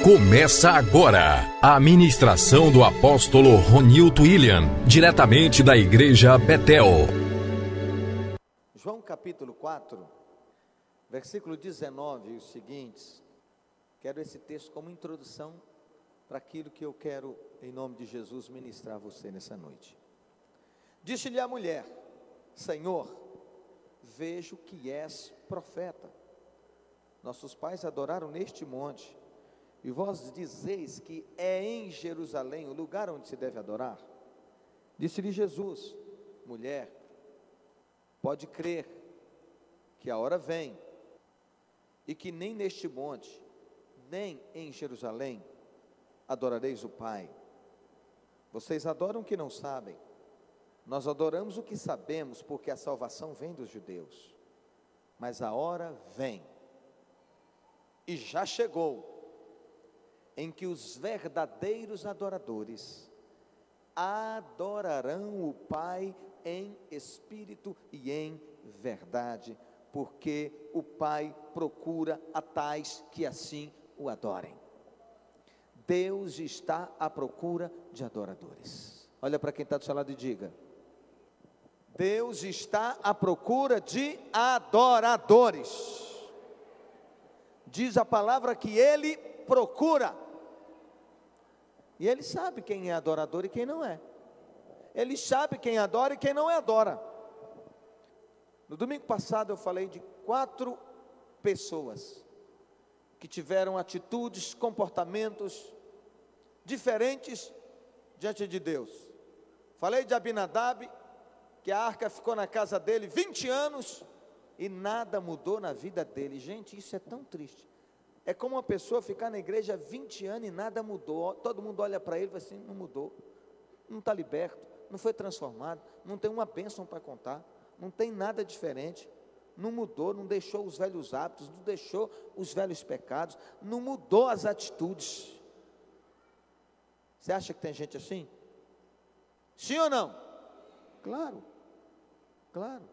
Começa agora a ministração do apóstolo Ronilton William, diretamente da Igreja Betel. João capítulo 4, versículo 19 e os seguintes. Quero esse texto como introdução para aquilo que eu quero, em nome de Jesus, ministrar a você nessa noite. Disse-lhe a mulher: Senhor, vejo que és profeta. Nossos pais adoraram neste monte, e vós dizeis que é em Jerusalém o lugar onde se deve adorar. Disse-lhe Jesus: mulher, pode crer que a hora vem, e que nem neste monte, nem em Jerusalém, adorareis o Pai. Vocês adoram o que não sabem, nós adoramos o que sabemos, porque a salvação vem dos judeus. Mas a hora vem, e já chegou, em que os verdadeiros adoradores adorarão o Pai em espírito e em verdade, porque o Pai procura a tais que assim o adorem. Deus está à procura de adoradores. Olha para quem está do seu lado e diga: Deus está à procura de adoradores. Diz a palavra que Ele procura. E Ele sabe quem é adorador e quem não é. Ele sabe quem adora e quem não adora. No domingo passado eu falei de 4 pessoas que tiveram atitudes, comportamentos diferentes diante de Deus. Falei de Abinadab, que a arca ficou na casa dele 20 anos e nada mudou na vida dele. Gente, isso é tão triste. É como uma pessoa ficar na igreja 20 anos e nada mudou. Todo mundo olha para ele e fala assim: não mudou, não está liberto, não foi transformado, não tem uma bênção para contar, não tem nada diferente, não mudou, não deixou os velhos hábitos, não deixou os velhos pecados, não mudou as atitudes. Você acha que tem gente assim? Sim ou não? Claro, claro.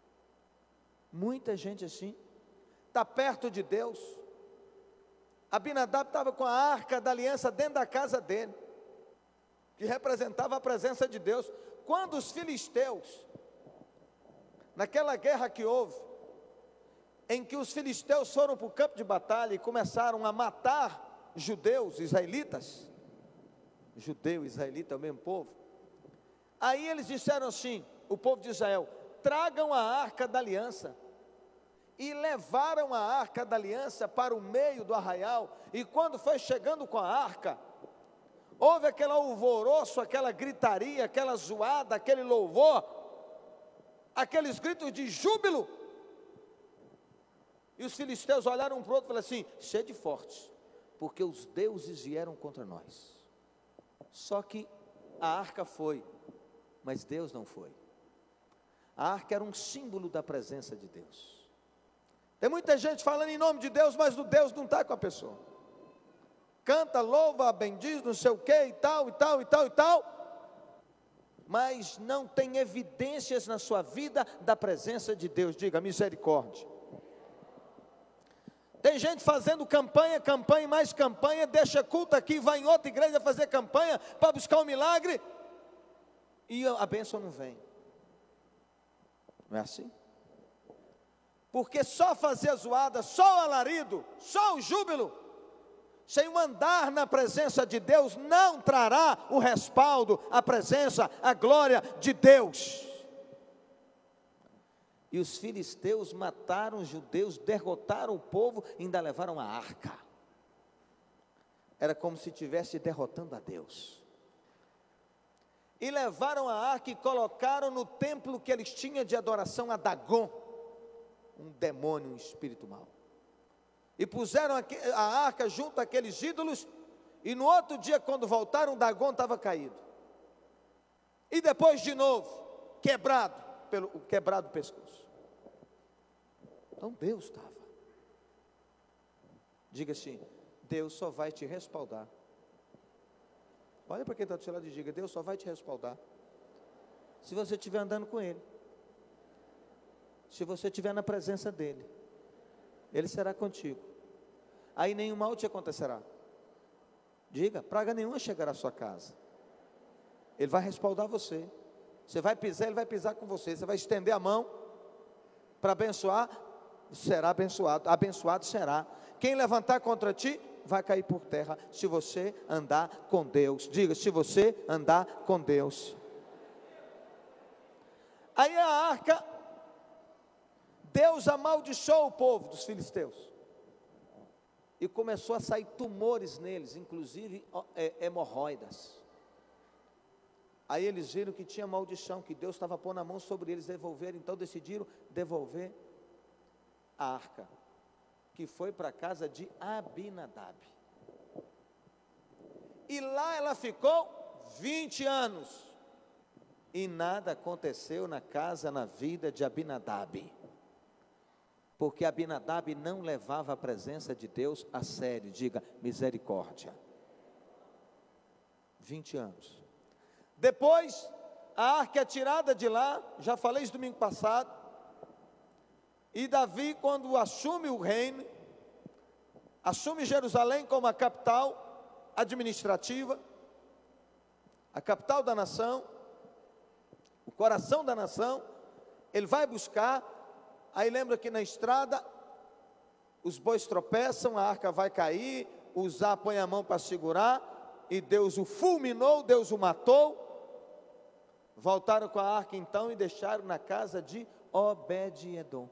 Muita gente assim, está perto de Deus. Abinadab estava com a arca da aliança dentro da casa dele, que representava a presença de Deus. Quando os filisteus, naquela guerra que houve, em que os filisteus foram para o campo de batalha e começaram a matar judeus, israelitas, judeu, israelita é o mesmo povo. Aí eles disseram assim, o povo de Israel: tragam a arca da aliança. E levaram a arca da aliança para o meio do arraial. E quando foi chegando com a arca, houve aquele alvoroço, aquela gritaria, aquela zoada, aquele louvor, aqueles gritos de júbilo. E os filisteus olharam um para o outro e falaram assim: sede fortes, porque os deuses vieram contra nós. Só que a arca foi, mas Deus não foi. A arca era um símbolo da presença de Deus. Tem muita gente falando em nome de Deus, mas o Deus não está com a pessoa. Canta, louva, bendiz, não sei o que e tal, e tal, e tal, e tal, mas não tem evidências na sua vida da presença de Deus. Diga: misericórdia. Tem gente fazendo campanha, campanha e mais campanha, deixa culto aqui, vai em outra igreja fazer campanha para buscar um milagre, e a bênção não vem. Não é assim? Porque só fazer zoada, só o alarido, só o júbilo, sem o andar na presença de Deus, não trará o respaldo, a presença, a glória de Deus. E os filisteus mataram os judeus, derrotaram o povo e ainda levaram a arca. Era como se estivesse derrotando a Deus. E levaram a arca e colocaram no templo que eles tinham de adoração a Dagon, um demônio, um espírito mau. E puseram a arca junto àqueles ídolos, e no outro dia, quando voltaram, Dagon estava caído. E depois de novo, quebrado o pescoço. Então Deus estava. Diga assim: Deus só vai te respaldar. Olha para quem está do seu lado e diga: Deus só vai te respaldar se você estiver andando com Ele. Se você estiver na presença dEle, Ele será contigo. Aí nenhum mal te acontecerá. Diga, praga nenhuma chegará à sua casa. Ele vai respaldar você. Você vai pisar, ele vai pisar com você. Você vai estender a mão para abençoar, será abençoado. Abençoado será. Quem levantar contra ti, vai cair por terra, se você andar com Deus. Diga, se você andar com Deus. Aí a arca, Deus amaldiçoou o povo dos filisteus. E começou a sair tumores neles, inclusive hemorroidas. Aí eles viram que tinha maldição, que Deus estava pondo a mão sobre eles, devolveram. Então decidiram devolver a arca, que foi para a casa de Abinadab. E lá ela ficou 20 anos. E nada aconteceu na casa, na vida de Abinadab. Porque Abinadab não levava a presença de Deus a sério. Diga, misericórdia. 20 anos. Depois, a arca é tirada de lá. Já falei isso domingo passado. E Davi, quando assume o reino, assume Jerusalém como a capital administrativa, a capital da nação, o coração da nação. Ele vai buscar. Aí lembra que na estrada, os bois tropeçam, a arca vai cair, Uzá põe a mão para segurar, e Deus o fulminou, Deus o matou. Voltaram com a arca então e deixaram na casa de Obed-edom.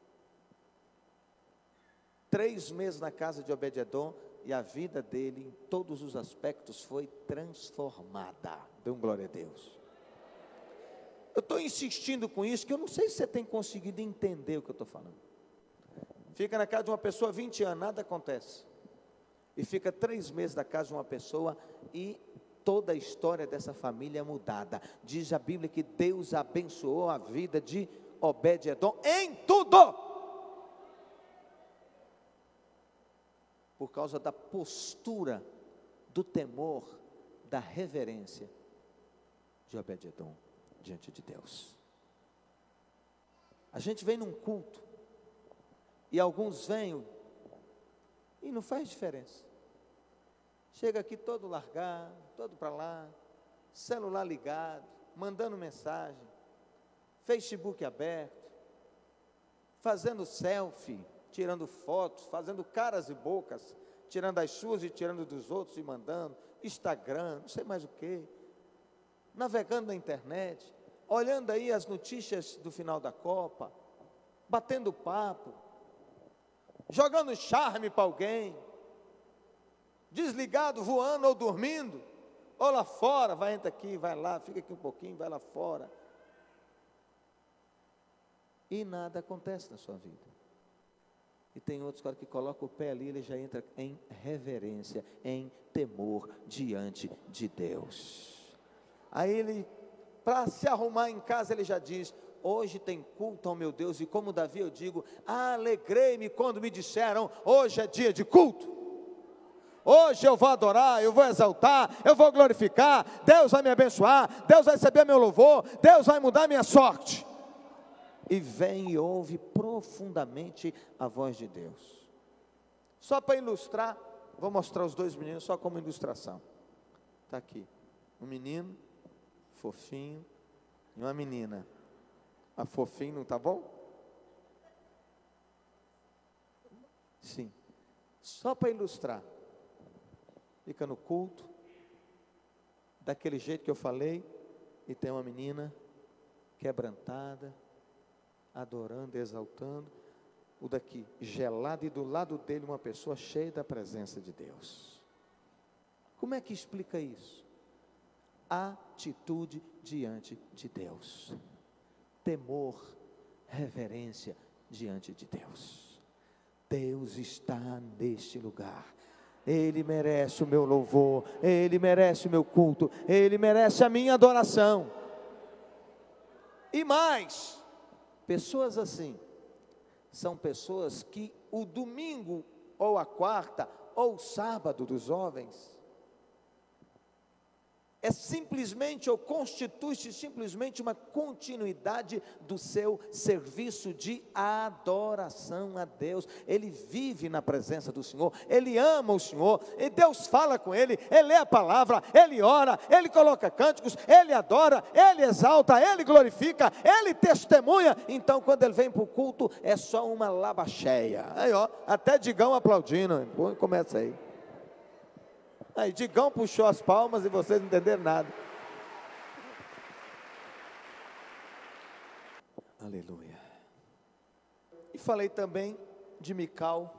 3 meses na casa de Obed-edom, e a vida dele, em todos os aspectos, foi transformada. Dê um glória a Deus. Eu estou insistindo com isso, que eu não sei se você tem conseguido entender o que eu estou falando. Fica na casa de uma pessoa 20 anos, nada acontece. E fica 3 meses na casa de uma pessoa e toda a história dessa família é mudada. Diz a Bíblia que Deus abençoou a vida de Obed-edom em tudo. Por causa da postura, do temor, da reverência de Obed-edom diante de Deus. A gente vem num culto e alguns vêm e não faz diferença. Chega aqui todo largado, todo para lá, celular ligado, mandando mensagem, Facebook aberto, fazendo selfie, tirando fotos, fazendo caras e bocas, tirando as suas e tirando dos outros e mandando, Instagram, não sei mais o que, navegando na internet, olhando aí as notícias do final da Copa, batendo papo, jogando charme para alguém, desligado, voando ou dormindo, ou lá fora, vai, entra aqui, vai lá, fica aqui um pouquinho, vai lá fora, e nada acontece na sua vida. E tem outros caras que colocam o pé ali, ele já entra em reverência, em temor diante de Deus. Aí ele, para se arrumar em casa, ele já diz: hoje tem culto ao meu Deus. E como Davi eu digo, alegrei-me quando me disseram, hoje é dia de culto. Hoje eu vou adorar, eu vou exaltar, eu vou glorificar, Deus vai me abençoar, Deus vai receber meu louvor, Deus vai mudar minha sorte. E vem e ouve profundamente a voz de Deus. Só para ilustrar, vou mostrar os 2 meninos só como ilustração. Está aqui, um menino fofinho e uma menina. A fofinho, não está bom? Sim, só para ilustrar. Fica no culto, daquele jeito que eu falei, e tem uma menina quebrantada, adorando, exaltando, o daqui gelado, e do lado dele uma pessoa cheia da presença de Deus. Como é que explica isso? Atitude diante de Deus, temor, reverência diante de Deus. Deus está neste lugar, Ele merece o meu louvor, Ele merece o meu culto, Ele merece a minha adoração. E mais, pessoas assim, são pessoas que o domingo, ou a quarta, ou o sábado dos jovens, é simplesmente, ou constitui-se simplesmente uma continuidade do seu serviço de adoração a Deus. Ele vive na presença do Senhor, ele ama o Senhor, e Deus fala com ele lê a palavra, ele ora, ele coloca cânticos, ele adora, ele exalta, ele glorifica, ele testemunha. Então quando ele vem para o culto, é só uma laba cheia. Aí ó, até Digão aplaudindo, começa aí. Aí Digão puxou as palmas e vocês não entenderam nada. Aleluia. E falei também de Mical,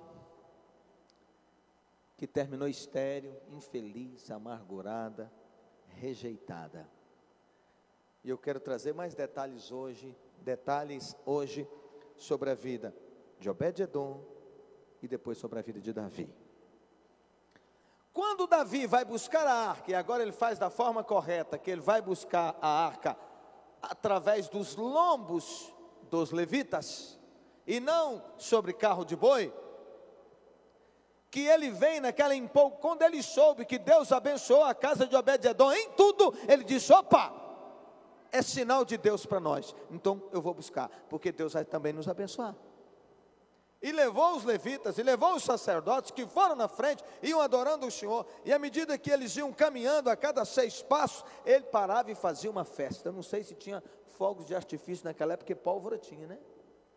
que terminou estéril, infeliz, amargurada, rejeitada. E eu quero trazer mais detalhes hoje sobre a vida de Obed-edom e depois sobre a vida de Davi. Quando Davi vai buscar a arca, e agora ele faz da forma correta, que ele vai buscar a arca através dos lombos dos levitas, e não sobre carro de boi, que ele vem naquela empolgação, quando ele soube que Deus abençoou a casa de Obed-edom em tudo, ele disse: opa, é sinal de Deus para nós, então eu vou buscar, porque Deus vai também nos abençoar. E levou os levitas, e levou os sacerdotes, que foram na frente, iam adorando o Senhor, e à medida que eles iam caminhando, a cada 6 passos, ele parava e fazia uma festa. Eu não sei se tinha fogos de artifício naquela época, porque pólvora tinha, né?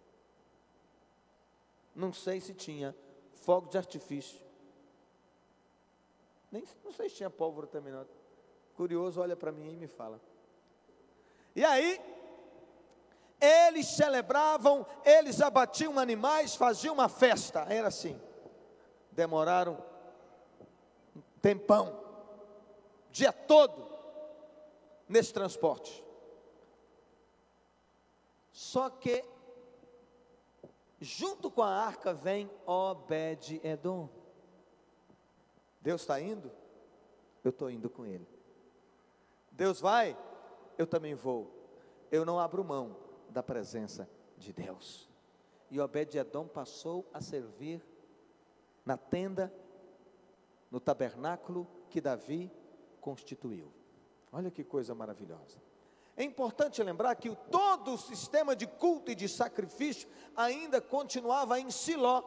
Não sei se tinha fogo de artifício, não sei se tinha pólvora também não. Curioso, olha para mim e me fala. E aí, eles celebravam, eles abatiam animais, faziam uma festa, era assim. Demoraram um tempão, dia todo, nesse transporte. Só que, junto com a arca vem Obed-edom. Deus está indo? Eu estou indo com ele. Deus vai? Eu também vou. Eu não abro mão da presença de Deus. E Obed-edom passou a servir na tenda, no tabernáculo que Davi constituiu. Olha que coisa maravilhosa. É importante lembrar que todo o sistema de culto e de sacrifício ainda continuava em Siló.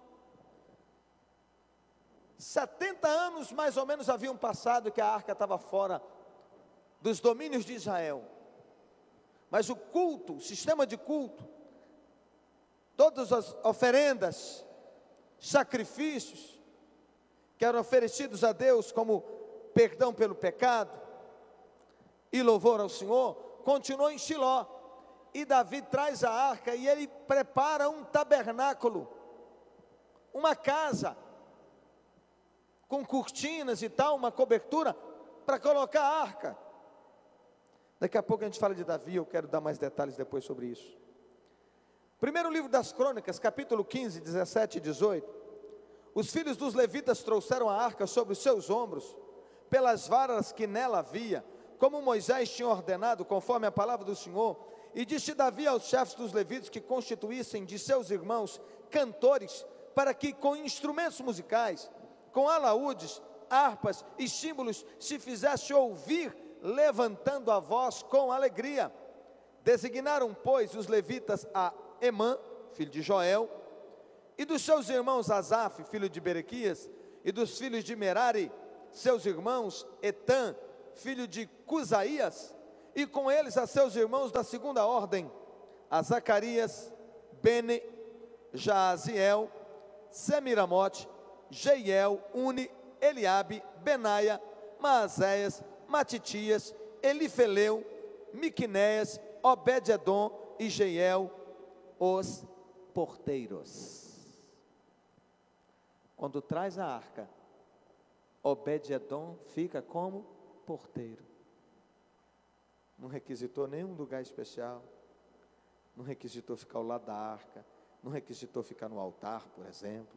70 anos mais ou menos haviam passado que a arca estava fora dos domínios de Israel. Mas o culto, o sistema de culto, todas as oferendas, sacrifícios que eram oferecidos a Deus como perdão pelo pecado e louvor ao Senhor, continuou em Siló. E Davi traz a arca e ele prepara um tabernáculo, uma casa com cortinas e tal, uma cobertura para colocar a arca. Daqui a pouco a gente fala de Davi, eu quero dar mais detalhes depois sobre isso. Primeiro livro das Crônicas, capítulo 15, 17 e 18. Os filhos dos levitas trouxeram a arca sobre os seus ombros, pelas varas que nela havia, como Moisés tinha ordenado, conforme a palavra do Senhor. E disse Davi aos chefes dos levitas que constituíssem de seus irmãos cantores, para que com instrumentos musicais, com alaúdes, harpas e símbolos, se fizesse ouvir, levantando a voz com alegria. Designaram, pois, os levitas a Emã, filho de Joel, e dos seus irmãos Asaf, filho de Berequias, e dos filhos de Merari, seus irmãos Etã, filho de Cusaías, e com eles a seus irmãos da segunda ordem, a Zacarias, Bene, Jaaziel, Semiramote, Jeiel, Uni, Eliabe, Benaia, Maazéias, Matitias, Elifeleu, Miqunéias, Obed-edom e Jeiel, os porteiros. Quando traz a arca, Obed-edom fica como porteiro. Não requisitou nenhum lugar especial, não requisitou ficar ao lado da arca, não requisitou ficar no altar, por exemplo.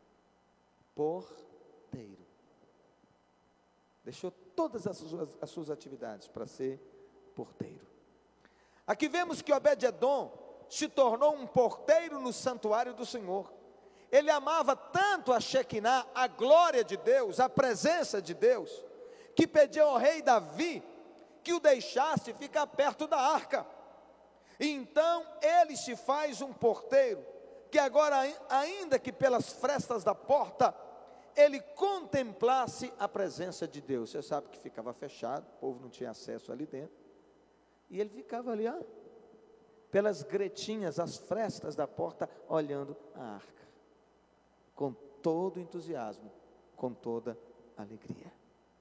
Porteiro. Deixou todas as suas atividades para ser porteiro. Aqui vemos que Obed-edom se tornou um porteiro no santuário do Senhor. Ele amava tanto a Shekinah, a glória de Deus, a presença de Deus, que pediu ao rei Davi que o deixasse ficar perto da arca. Então ele se faz um porteiro, que agora, ainda que pelas frestas da porta, ele contemplasse a presença de Deus. Você sabe que ficava fechado, o povo não tinha acesso ali dentro, e ele ficava ali, pelas gretinhas, as frestas da porta, olhando a arca, com todo entusiasmo, com toda alegria.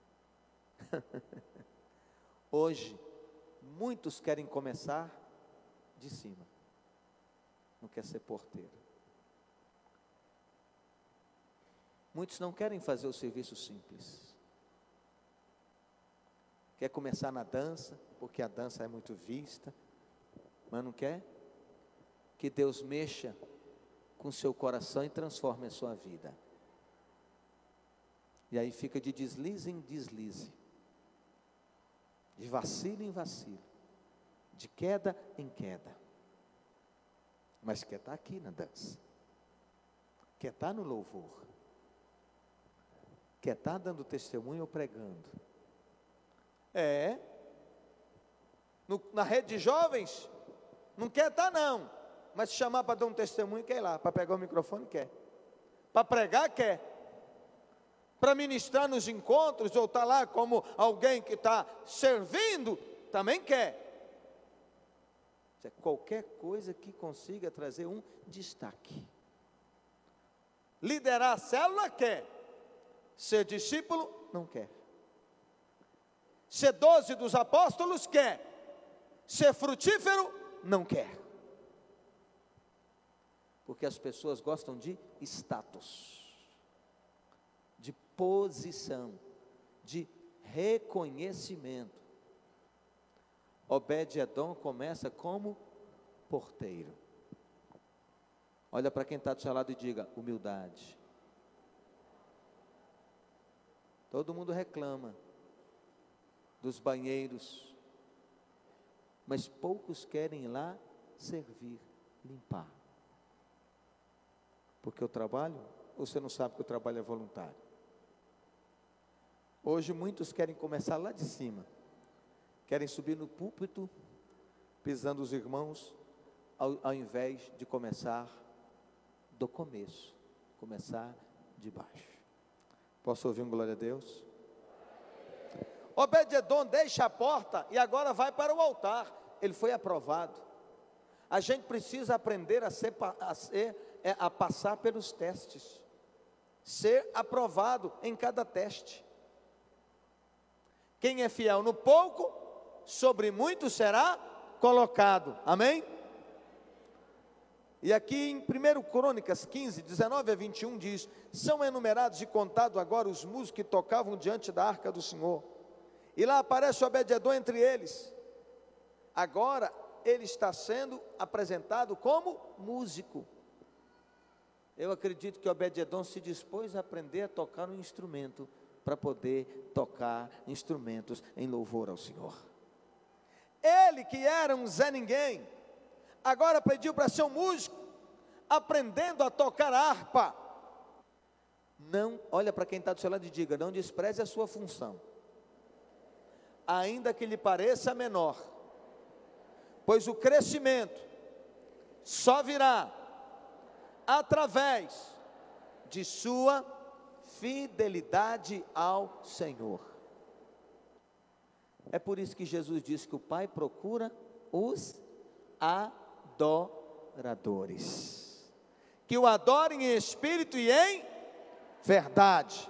Hoje, muitos querem começar de cima, não quer ser porteiro. Muitos não querem fazer o serviço simples, quer começar na dança, porque a dança é muito vista, mas não quer que Deus mexa com seu coração e transforme a sua vida. E aí fica de deslize em deslize, de vacilo em vacilo, de queda em queda, mas quer estar aqui na dança, quer estar no louvor, quer estar dando testemunho ou pregando. Na rede de jovens, não quer estar não, mas se chamar para dar um testemunho, quer ir lá, para pegar o microfone, quer, para pregar, quer, para ministrar nos encontros, ou estar lá como alguém que está servindo, também quer. Qualquer coisa que consiga trazer um destaque. Liderar a célula, quer. Ser discípulo, não quer. Ser 12 dos apóstolos, quer. Ser frutífero, não quer. Porque as pessoas gostam de status, de posição, de reconhecimento. Obed-edom começa como porteiro. Olha para quem está do seu lado e diga: humildade. Todo mundo reclama dos banheiros, mas poucos querem ir lá servir, limpar. Porque o trabalho, você não sabe que o trabalho é voluntário. Hoje muitos querem começar lá de cima, querem subir no púlpito, pisando os irmãos, ao invés de começar do começo, começar de baixo. Posso ouvir um glória a Deus? Obed-edom deixa a porta e agora vai para o altar. Ele foi aprovado. A gente precisa aprender a passar pelos testes, ser aprovado em cada teste. Quem é fiel no pouco, sobre muito será colocado. Amém? E aqui em 1 Crônicas 15, 19 a 21 diz: são enumerados e contados agora os músicos que tocavam diante da arca do Senhor. E lá aparece Obed-edom entre eles. Agora ele está sendo apresentado como músico. Eu acredito que Obed-edom se dispôs a aprender a tocar um instrumento, para poder tocar instrumentos em louvor ao Senhor. Ele que era um Zé Ninguém, agora pediu para ser um músico, aprendendo a tocar harpa. Não, olha para quem está do seu lado e diga: não despreze a sua função, ainda que lhe pareça menor, pois o crescimento só virá através de sua fidelidade ao Senhor. É por isso que Jesus disse que o Pai procura os adoradores, que o adorem em espírito e em verdade.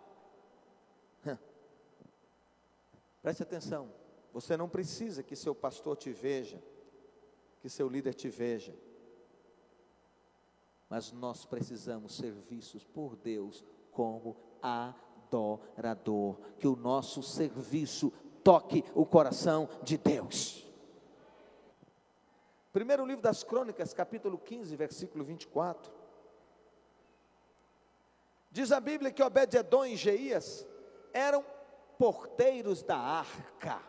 Preste atenção, você não precisa que seu pastor te veja, que seu líder te veja, mas nós precisamos ser vistos por Deus como adorador, que o nosso serviço toque o coração de Deus. Primeiro livro das Crônicas, capítulo 15, versículo 24, diz a Bíblia que Obed-edom e Jeías eram porteiros da arca.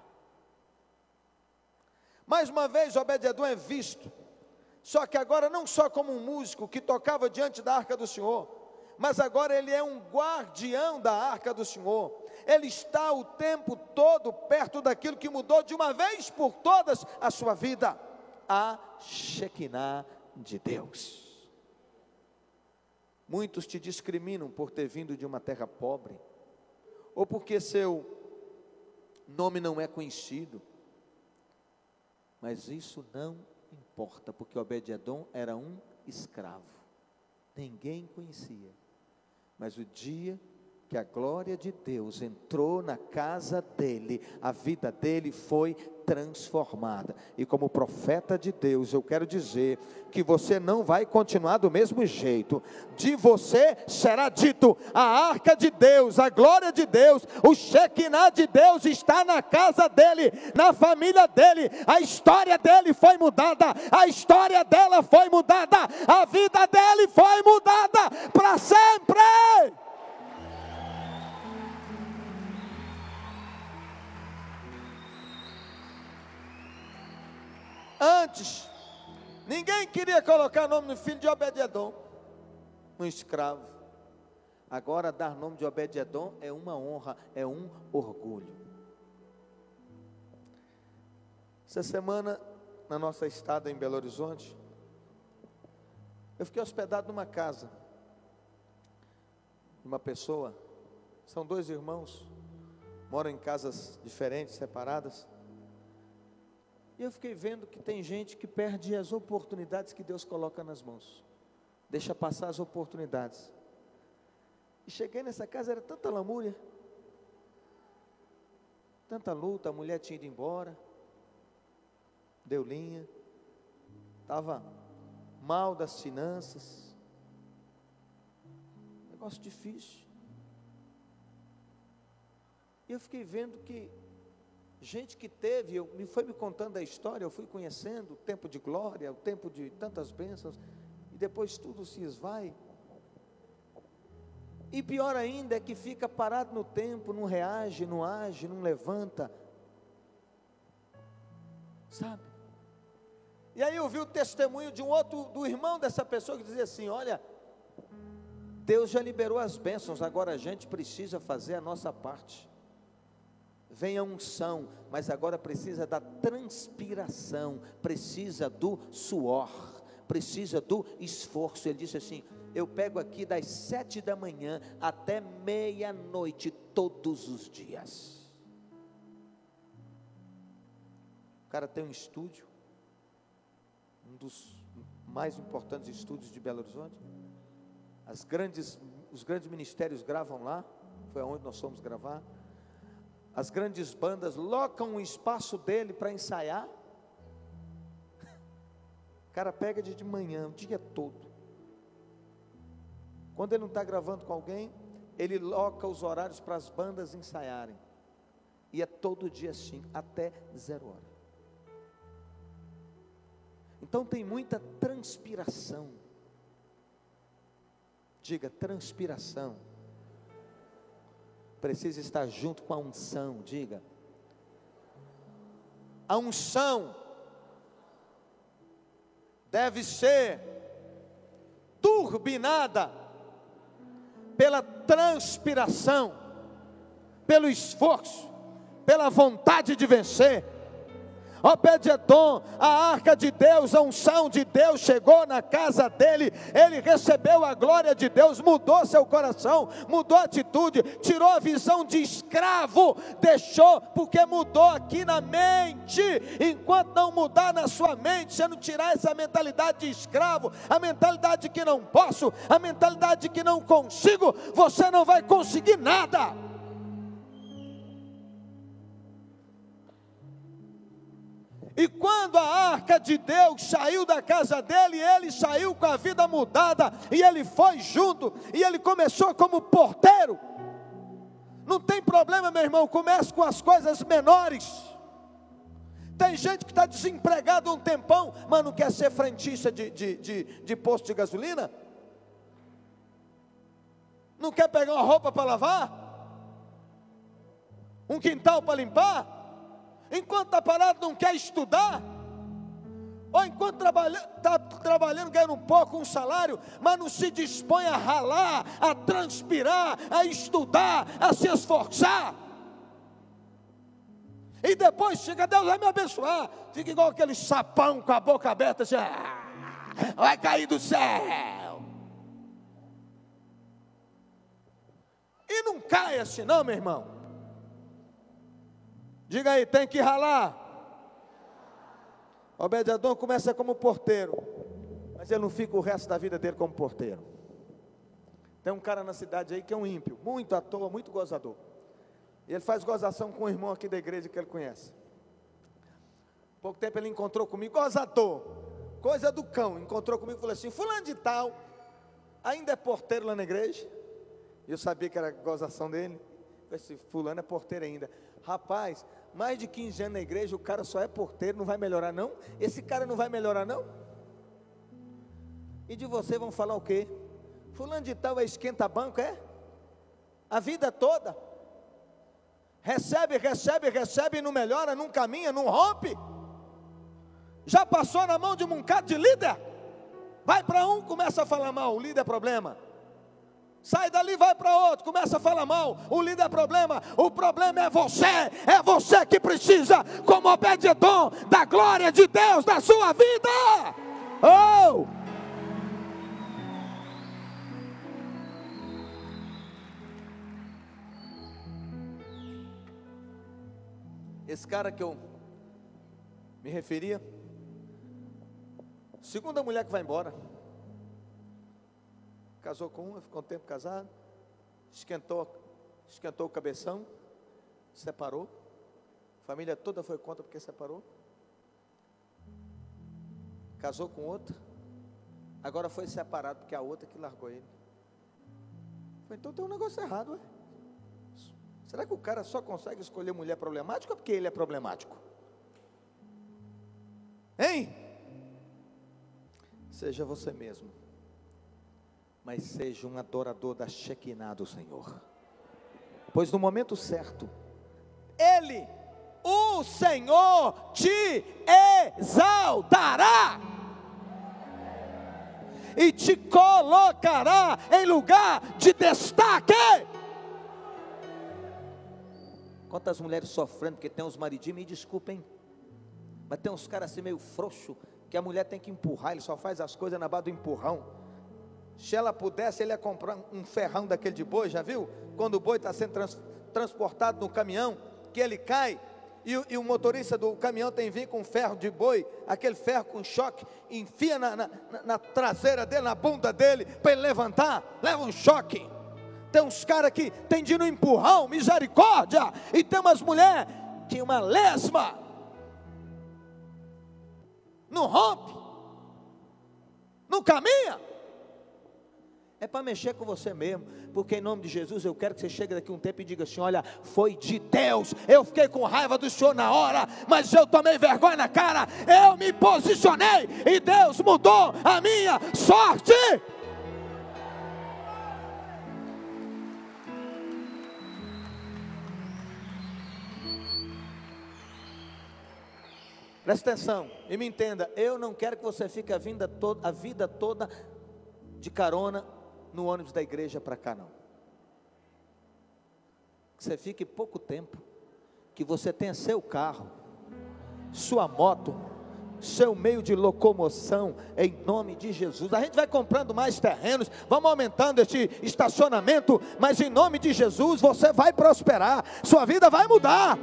Mais uma vez Obed-edom é visto, só que agora não só como um músico que tocava diante da arca do Senhor, mas agora ele é um guardião da arca do Senhor. Ele está o tempo todo perto daquilo que mudou de uma vez por todas a sua vida, a Shekinah de Deus. Muitos te discriminam por ter vindo de uma terra pobre, ou porque seu nome não é conhecido, mas isso não importa, porque Obed-edom era um escravo, ninguém conhecia, mas o dia que a glória de Deus entrou na casa dele, a vida dele foi transformada. E como profeta de Deus, eu quero dizer que você não vai continuar do mesmo jeito. De você será dito: a arca de Deus, a glória de Deus, o Shekinah de Deus está na casa dele, na família dele. A história dele foi mudada, a história dela foi mudada, a vida dele foi mudada para sempre. Antes, ninguém queria colocar nome no filho de Obed-edom, um escravo. Agora, dar nome de Obed-edom é uma honra, é um orgulho. Essa semana, na nossa estada em Belo Horizonte, eu fiquei hospedado numa casa de uma pessoa. São 2 irmãos, moram em casas diferentes, separadas. E eu fiquei vendo que tem gente que perde as oportunidades que Deus coloca nas mãos, deixa passar as oportunidades. E cheguei nessa casa, era tanta lamúria, tanta luta, a mulher tinha ido embora, deu linha, estava mal das finanças, negócio difícil. E eu fiquei vendo que gente que teve, foi me contando a história, eu fui conhecendo o tempo de glória, o tempo de tantas bênçãos, e depois tudo se esvai. E pior ainda é que fica parado no tempo, não reage, não age, não levanta, sabe? E aí eu vi o testemunho de do irmão dessa pessoa que dizia assim: olha, Deus já liberou as bênçãos, agora a gente precisa fazer a nossa parte. Vem a unção, mas agora precisa da transpiração, precisa do suor, precisa do esforço. Ele disse assim: eu pego aqui das 7 da manhã até meia-noite, todos os dias. O cara tem um estúdio, um dos mais importantes estúdios de Belo Horizonte. Os grandes ministérios gravam lá, foi onde nós fomos gravar. As grandes bandas locam o espaço dele para ensaiar. O cara pega de manhã, o dia todo. Quando ele não está gravando com alguém, ele loca os horários para as bandas ensaiarem. E é todo dia assim, até 0 hora. Então tem muita transpiração. Diga, transpiração. Precisa estar junto com a unção, diga. A unção deve ser turbinada pela transpiração, pelo esforço, pela vontade de vencer. Obed-edom, a arca de Deus, a unção de Deus chegou na casa dele, ele recebeu a glória de Deus, mudou seu coração, mudou a atitude, tirou a visão de escravo, deixou, porque mudou aqui na mente. Enquanto não mudar na sua mente, você não tirar essa mentalidade de escravo, a mentalidade de que não posso, a mentalidade de que não consigo, você não vai conseguir nada. E quando a arca de Deus saiu da casa dele, ele saiu com a vida mudada, e ele foi junto, e ele começou como porteiro. Não tem problema, meu irmão, comece com as coisas menores. Tem gente que está desempregado um tempão, mas não quer ser frentista de posto de gasolina? Não quer pegar uma roupa para lavar? Um quintal para limpar? Enquanto está parado não quer estudar? Ou enquanto está trabalhando, ganhando um pouco, um salário, mas não se dispõe a ralar, a transpirar, a estudar, a se esforçar. E depois chega, Deus vai me abençoar. Fica igual aquele sapão com a boca aberta, assim, vai cair do céu. E não cai assim não, meu irmão. Diga aí, tem que ralar. Obed-edom começa como porteiro, mas ele não fica o resto da vida dele como porteiro. Tem um cara na cidade aí que é um ímpio, muito à toa, muito gozador. E ele faz gozação com um irmão aqui da igreja que ele conhece. Pouco tempo ele encontrou comigo, gozador, coisa do cão. Encontrou comigo e falou assim: fulano de tal, ainda é porteiro lá na igreja? E eu sabia que era gozação dele. Eu falei assim: fulano é porteiro ainda. Rapaz, mais de 15 anos na igreja, o cara só é porteiro, não vai melhorar não? Esse cara não vai melhorar não? E de você vão falar o quê? Fulano de tal é esquenta-banco, é? A vida toda. Recebe e não melhora, não caminha, não rompe. Já passou na mão de um bocado de líder? Vai para um, começa a falar mal, o líder é problema. Sai dali, vai para outro, começa a falar mal, o líder é problema. O problema é você que precisa, como Obed-edom, da glória de Deus na sua vida. Oh! Esse cara que eu me referia, segunda mulher que vai embora, casou com uma, ficou um tempo casado, esquentou o cabeção, separou, a família toda foi contra porque separou, casou com outra, agora foi separado porque a outra que largou ele. Então tem um negócio errado, ué. Será que o cara só consegue escolher mulher problemática ou porque ele é problemático? Hein? Seja você mesmo, mas seja um adorador da Shekinah do Senhor, pois no momento certo, Ele, o Senhor, te exaltará e te colocará em lugar de destaque. Quantas mulheres sofrendo porque tem uns maridinhos, me desculpem, mas tem uns caras assim meio frouxo, que a mulher tem que empurrar, ele só faz as coisas na base do empurrão. Se ela pudesse, ele ia comprar um ferrão daquele de boi, já viu? Quando o boi está sendo transportado no caminhão, que ele cai, e o motorista do caminhão tem que vir com um ferro de boi, aquele ferro com choque, enfia na traseira dele, na bunda dele, para ele levantar, leva um choque. Tem uns caras que tem de ir no empurrão, misericórdia, e tem umas mulheres que uma lesma, não rompe, não caminha. É para mexer com você mesmo, porque em nome de Jesus eu quero que você chegue daqui um tempo e diga assim: olha, foi de Deus, eu fiquei com raiva do Senhor na hora, mas eu tomei vergonha na cara, eu me posicionei e Deus mudou a minha sorte. Presta atenção e me entenda, eu não quero que você fique a vida toda de carona no ônibus da igreja para cá, não. Que você fique pouco tempo, que você tenha seu carro, sua moto, seu meio de locomoção, em nome de Jesus. A gente vai comprando mais terrenos, vamos aumentando este estacionamento, mas em nome de Jesus você vai prosperar, sua vida vai mudar.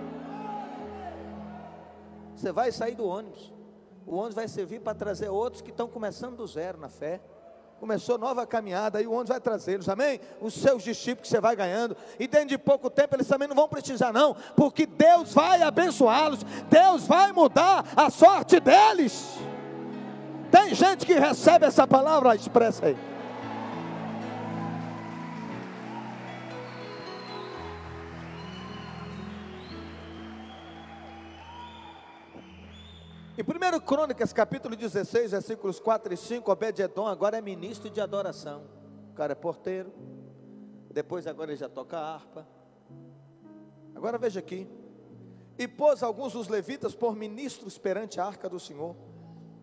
Você vai sair do ônibus, o ônibus vai servir para trazer outros que estão começando do zero na fé, começou nova caminhada, aí o ônibus vai trazê-los, amém? Os seus discípulos que você vai ganhando, e dentro de pouco tempo eles também não vão precisar não, porque Deus vai abençoá-los, Deus vai mudar a sorte deles. Tem gente que recebe essa palavra, expressa aí. Em 1 Crônicas, capítulo 16, versículos 4 e 5, Obed-edom agora é ministro de adoração. O cara é porteiro, depois agora ele já toca a harpa. Agora veja aqui: e pôs alguns dos levitas por ministros perante a arca do Senhor,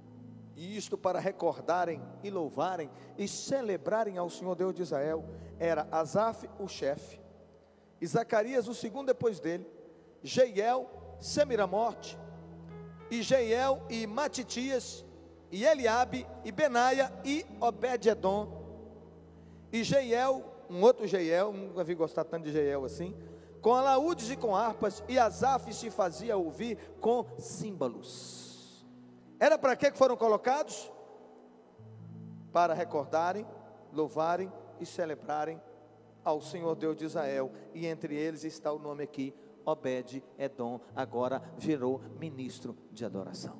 e isto para recordarem e louvarem e celebrarem ao Senhor Deus de Israel, era Asaf o chefe, e Zacarias o segundo depois dele, Jeiel, Semiramote, e Jeiel e Matitias, e Eliabe, e Benaia, e Obed-edom, e Jeiel, um outro Jeiel, nunca vi gostar tanto de Jeiel assim, com alaúdes e com harpas, e Asaf se fazia ouvir com símbolos. Era para que foram colocados? Para recordarem, louvarem e celebrarem ao Senhor Deus de Israel, e entre eles está o nome aqui, Obed-edom, agora virou ministro de adoração.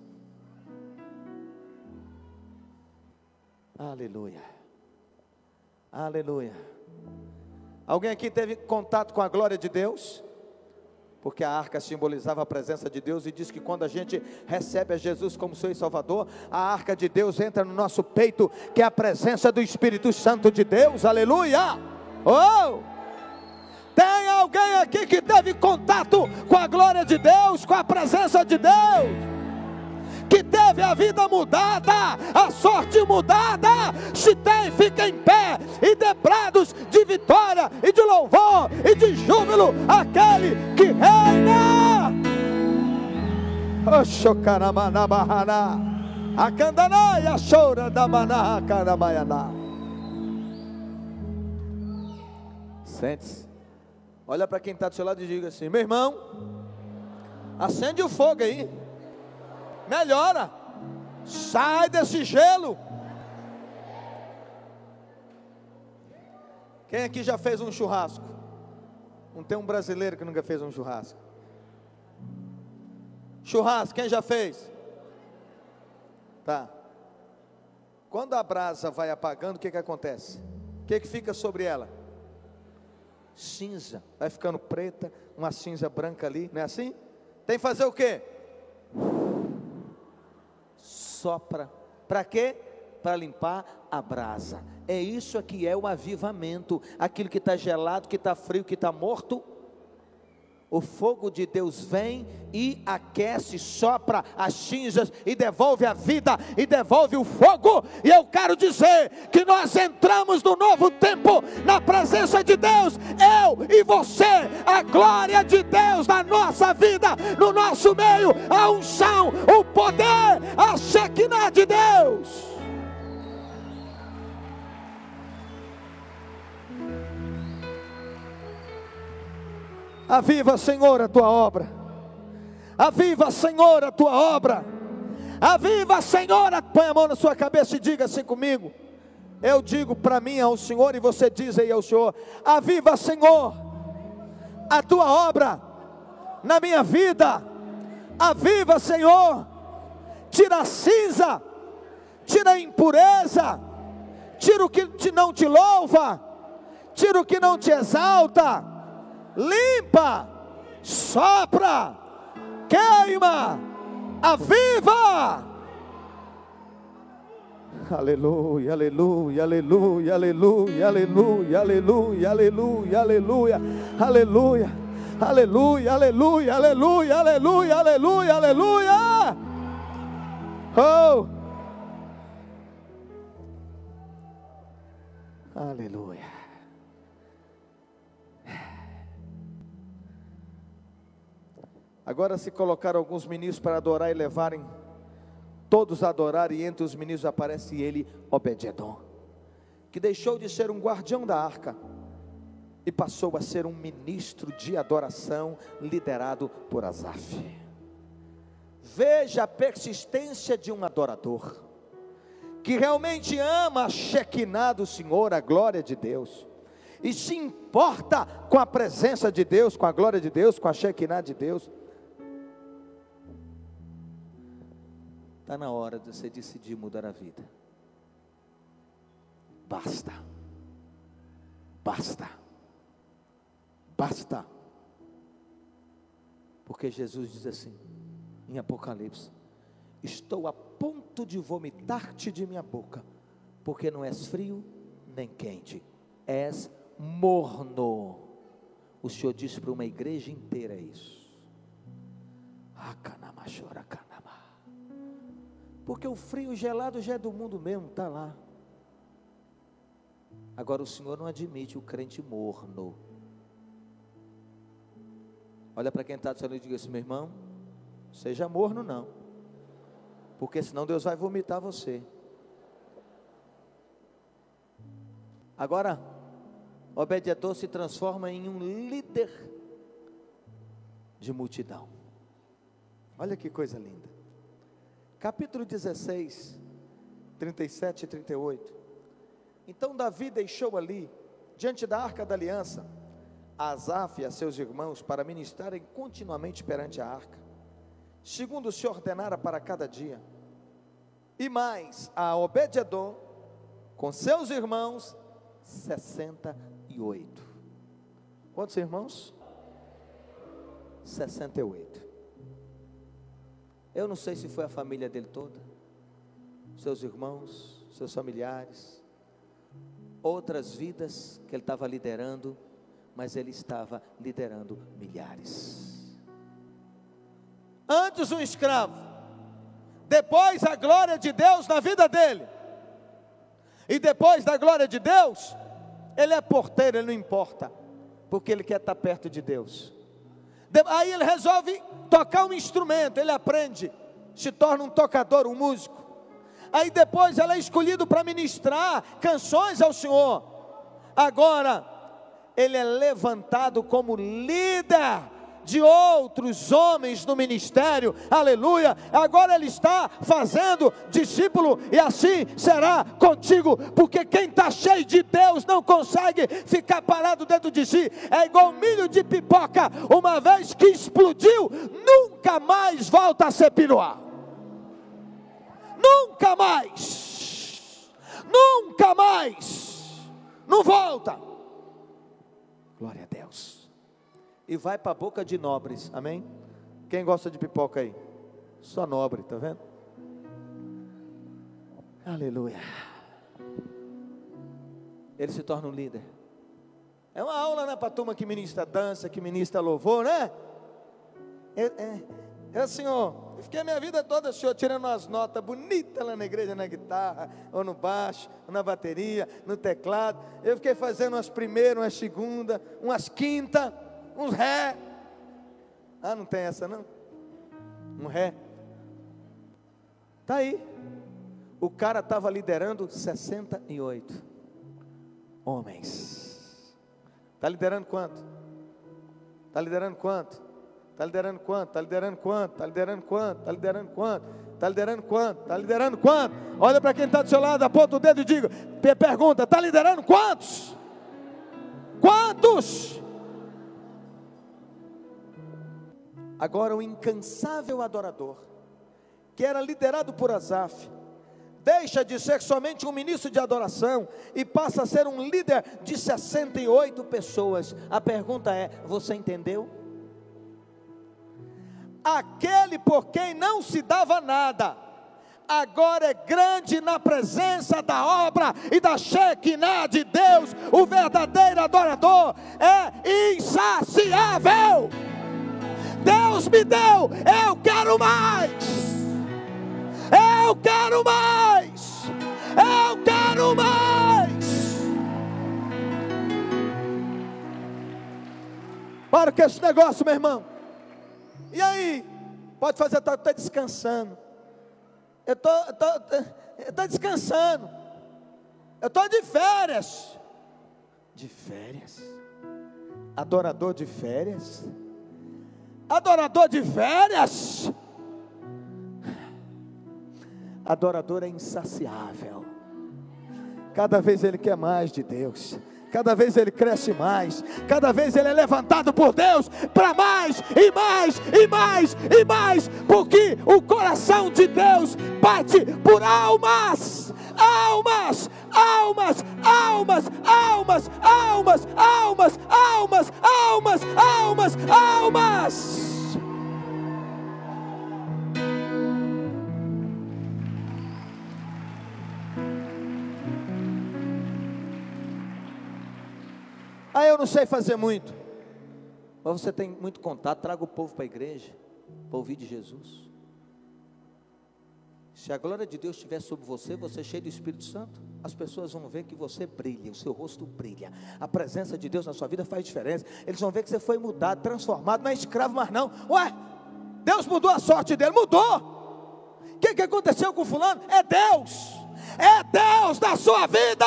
Aleluia, aleluia. Alguém aqui teve contato com a glória de Deus? Porque a arca simbolizava a presença de Deus, e diz que quando a gente recebe a Jesus como seu Salvador, a arca de Deus entra no nosso peito, que é a presença do Espírito Santo de Deus. Aleluia! Oh! Tem alguém aqui que teve contato com a glória de Deus, com a presença de Deus, que teve a vida mudada, a sorte mudada? Se tem, fica em pé e dê brados de vitória e de louvor e de júbilo àquele que reina. Oxocaramanabarana, acandanaia chora da manacaramayana. Sente-se, olha para quem está do seu lado e diga assim: meu irmão, acende o fogo aí, melhora, sai desse gelo. Quem aqui já fez um churrasco? Não tem um brasileiro que nunca fez um churrasco. Churrasco, quem já fez? Tá. Quando a brasa vai apagando, o que acontece? O que fica sobre ela? Cinza, vai ficando preta, uma cinza branca ali, não é assim? Tem que fazer o quê? Sopra. Para quê? Para limpar a brasa. É isso aqui, é o avivamento. Aquilo que está gelado, que está frio, que está morto, o fogo de Deus vem e aquece, sopra as cinzas e devolve a vida e devolve o fogo. E eu quero dizer que nós entramos no novo tempo, na presença de Deus, eu e você, a glória de Deus na nossa vida, no nosso meio, a unção, o poder, a Shekinah de Deus. Aviva, Senhor, a tua obra. Aviva, Senhor, a tua obra. Aviva, Senhor. Põe a mão na sua cabeça e diga assim comigo. Eu digo para mim ao Senhor, e você diz aí ao Senhor: aviva, Senhor, a tua obra na minha vida. Aviva, Senhor. Tira a cinza, tira a impureza, tira o que não te louva, tira o que não te exalta. Limpa, sopra, queima, aviva. Aleluia, aleluia, aleluia, aleluia, aleluia, aleluia, aleluia, aleluia, aleluia, aleluia, aleluia, aleluia, aleluia, aleluia, aleluia. Oh, aleluia. Agora se colocaram alguns ministros para adorar e levarem todos a adorar, e entre os ministros aparece ele, Obed-edom, que deixou de ser um guardião da arca e passou a ser um ministro de adoração liderado por Asaf. Veja a persistência de um adorador que realmente ama a Shekinah do Senhor, a glória de Deus, e se importa com a presença de Deus, com a glória de Deus, com a Shekinah de Deus. Está na hora de você decidir mudar a vida. Basta. Basta. Basta. Porque Jesus diz assim, em Apocalipse: estou a ponto de vomitar-te de minha boca, porque não és frio nem quente, és morno. O Senhor disse para uma igreja inteira isso. Porque o frio gelado já é do mundo mesmo, está lá. Agora o Senhor não admite o crente morno. Olha para quem está do seu lado e diga assim: meu irmão, seja morno não, porque senão Deus vai vomitar você. Agora, Obed-edom se transforma em um líder de multidão. Olha que coisa linda. Capítulo 16, 37 e 38. Então Davi deixou ali, diante da arca da aliança, a Asaf e a seus irmãos para ministrarem continuamente perante a arca, segundo se ordenara para cada dia. E mais a Obed-edom, com seus irmãos, 68. Quantos irmãos? 68. Eu não sei se foi a família dele toda, seus irmãos, seus familiares, outras vidas que ele estava liderando, mas ele estava liderando milhares. Antes um escravo, depois a glória de Deus na vida dele, e depois da glória de Deus, ele é porteiro, ele não importa, porque ele quer estar perto de Deus. Aí ele resolve tocar um instrumento, ele aprende, se torna um tocador, um músico. Aí depois ele é escolhido para ministrar canções ao Senhor. Agora ele é levantado como líder de outros homens no ministério, aleluia. Agora ele está fazendo discípulo, e assim será contigo, porque quem está cheio de Deus não consegue ficar parado dentro de si. É igual milho de pipoca, uma vez que explodiu, nunca mais volta a ser piruá. Nunca mais, nunca mais, não volta. Glória a Deus. E vai para a boca de nobres, amém? Quem gosta de pipoca aí? Só nobre, tá vendo? Aleluia. Ele se torna um líder. É uma aula, né, para a turma que ministra dança, que ministra louvor, né? Senhor, eu fiquei a minha vida toda, Senhor, tirando umas notas bonitas lá na igreja, na guitarra, ou no baixo, ou na bateria, no teclado. Eu fiquei fazendo umas primeiras, umas segundas, umas quintas, uns ré. Ah, não tem essa não? Um ré. Está aí. O cara estava liderando 68 homens. Está liderando quanto? Está liderando quanto? Está liderando quanto? Está liderando quanto? Está liderando quanto? Está liderando quanto? Está liderando quanto? Está liderando quanto? Olha para quem está do seu lado, aponta o dedo e diga, pergunta, está liderando quantos? Quantos? Agora o incansável adorador, que era liderado por Asaf, deixa de ser somente um ministro de adoração e passa a ser um líder de 68 pessoas. A pergunta é, você entendeu? Aquele por quem não se dava nada, agora é grande na presença da obra e da Shekinah de Deus. O verdadeiro adorador é insaciável. Deus me deu, eu quero mais. Eu quero mais. Eu quero mais. Para com esse negócio, meu irmão. E aí? Pode fazer, eu estou descansando. Eu estou descansando. Eu estou de férias. De férias? Adorador de férias? Adorador de férias? Adorador é insaciável. Cada vez ele quer mais de Deus. Cada vez ele cresce mais. Cada vez ele é levantado por Deus para mais e mais e mais e mais. Porque o coração de Deus bate por almas. Almas, almas, almas, almas, almas, almas, almas, almas, almas, almas. Ah, eu não sei fazer muito. Mas você tem muito contato, traga o povo para a igreja, para ouvir de Jesus. Se a glória de Deus estiver sobre você, você é cheio do Espírito Santo, as pessoas vão ver que você brilha, o seu rosto brilha, a presença de Deus na sua vida faz diferença. Eles vão ver que você foi mudado, transformado, não é escravo mais não. Ué, Deus mudou a sorte dele, mudou. O que aconteceu com fulano? É Deus da sua vida.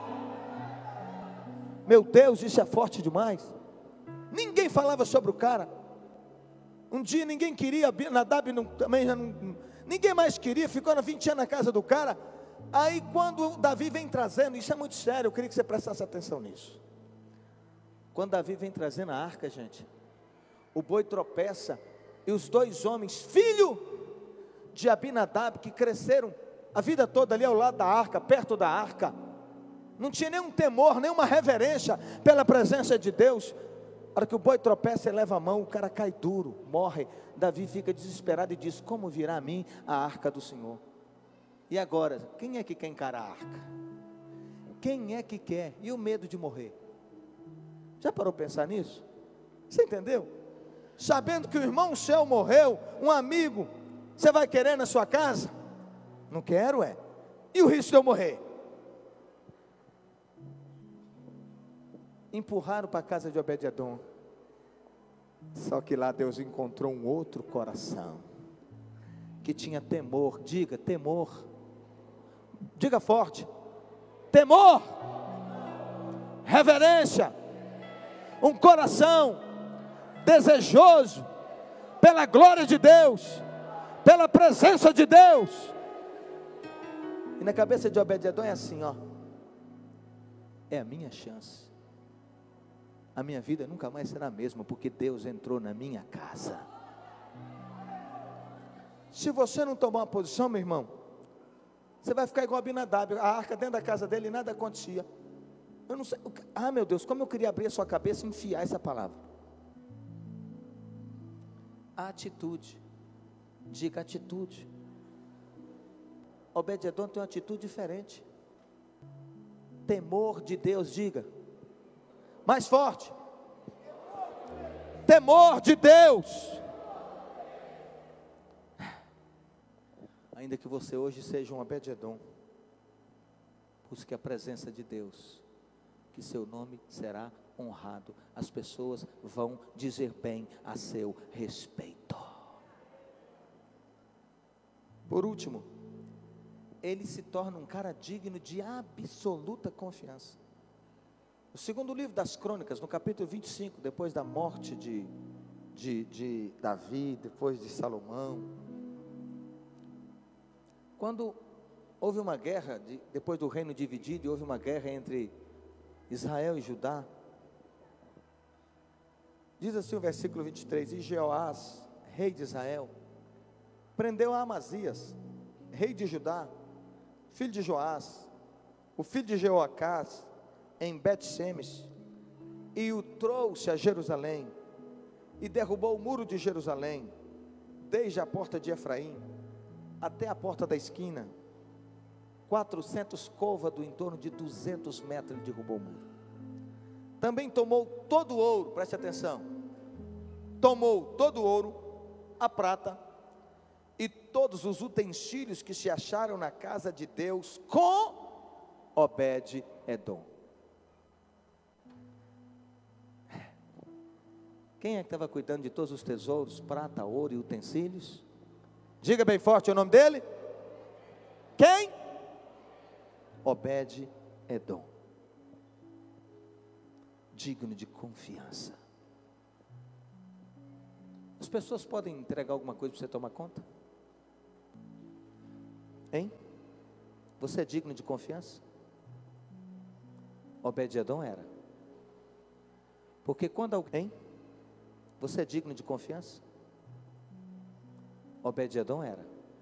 Meu Deus, isso é forte demais. Ninguém falava sobre o cara. Um dia ninguém queria, Nadab também já não, ninguém mais queria, ficou 20 anos na casa do cara. Aí quando Davi vem trazendo, isso é muito sério, eu queria que você prestasse atenção nisso. Quando Davi vem trazendo a arca, gente, o boi tropeça, e os dois homens, filho de Abinadab, que cresceram a vida toda ali ao lado da arca, perto da arca, não tinha nenhum temor, nenhuma reverência pela presença de Deus. A hora que o boi tropeça e leva a mão, o cara cai duro, morre. Davi fica desesperado e diz: como virá a mim a arca do Senhor? E agora, quem é que quer encarar a arca? Quem é que quer? E o medo de morrer? Já parou para pensar nisso? Você entendeu? Sabendo que o irmão seu morreu, um amigo, você vai querer na sua casa? Não quero, é. E o risco de eu morrer? Empurraram para a casa de Obed-edom. Só que lá Deus encontrou um outro coração, que tinha temor. Diga, temor. Diga forte. Temor. Reverência. Um coração desejoso pela glória de Deus, pela presença de Deus. E na cabeça de Obed-edom é assim, ó: é a minha chance. A minha vida nunca mais será a mesma, porque Deus entrou na minha casa. Se você não tomar uma posição, meu irmão, você vai ficar igual Abinadab, a arca dentro da casa dele e nada acontecia. Eu não sei, meu Deus, como eu queria abrir a sua cabeça e enfiar essa palavra. Atitude. Diga atitude. Obed-edom tem uma atitude diferente. Temor de Deus, diga. Mais forte. Temor de Deus. Ainda que você hoje seja um Obed-edom, busque a presença de Deus, que seu nome será honrado. As pessoas vão dizer bem a seu respeito. Por último, ele se torna um cara digno de absoluta confiança. No segundo livro das Crônicas, no capítulo 25, depois da morte de Davi, depois de Salomão, quando houve uma guerra, depois do reino dividido, houve uma guerra entre Israel e Judá. Diz assim o versículo 23: e Jeoás, rei de Israel, prendeu a Amazias, rei de Judá, filho de Joás, o filho de Jeoacás, em Bet-Shemesh, e o trouxe a Jerusalém, e derrubou o muro de Jerusalém, desde a porta de Efraim, até a porta da esquina, 400 côvados, em torno de 200 metros, ele derrubou o muro. Também tomou todo o ouro, preste atenção, tomou todo o ouro, a prata, e todos os utensílios que se acharam na casa de Deus, com Obed-edom. Quem é que estava cuidando de todos os tesouros, prata, ouro e utensílios? Diga bem forte o nome dele. Quem? Obed-edom. Digno de confiança. As pessoas podem entregar alguma coisa para você tomar conta? Hein? Você é digno de confiança? Obed-edom era. Porque quando alguém... Você é digno de confiança? Obed-edom era.